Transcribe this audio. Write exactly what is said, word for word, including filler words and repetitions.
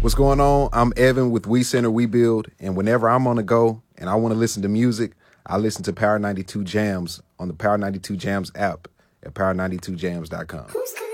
What's going on? I'm Evan with We Center, We Build, and whenever I'm on the go and I want to listen to music, I listen to Power ninety-two Jams on the Power ninety-two Jams app at power ninety-two jams dot com.